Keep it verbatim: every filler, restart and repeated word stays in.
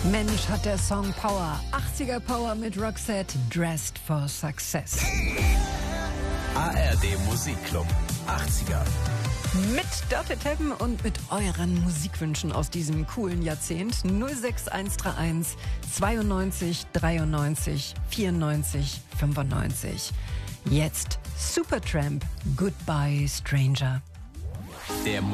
Mensch, hat der Song Power. achtziger Power mit Roxette, Dressed for Success. A R D Musikclub achtziger. Mit Dörte Teppen und mit euren Musikwünschen aus diesem coolen Jahrzehnt. null sechs eins drei eins zweiundneunzig dreiundneunzig vierundneunzig fünfundneunzig. Jetzt Supertramp, Goodbye Stranger. Der